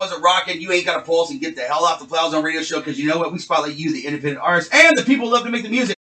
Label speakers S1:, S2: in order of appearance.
S1: wasn't rocking, you ain't got a pulse, and get the hell off the Plow Zone Radio Show, because you know what? We spotlight you, the independent artists, and the people who love to make the music.